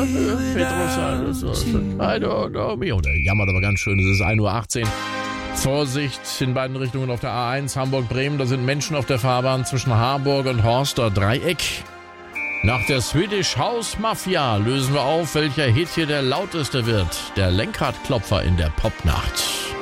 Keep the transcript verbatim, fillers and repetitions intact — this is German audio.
Petrus, I don't know me. Oh, der jammert aber ganz schön. Es ist ein Uhr achtzehn. Vorsicht in beiden Richtungen auf der A eins Hamburg-Bremen. Da sind Menschen auf der Fahrbahn zwischen Harburg und Horster Dreieck. Nach der Swedish House Mafia lösen wir auf, welcher Hit hier der lauteste wird. Der Lenkradklopfer in der Popnacht.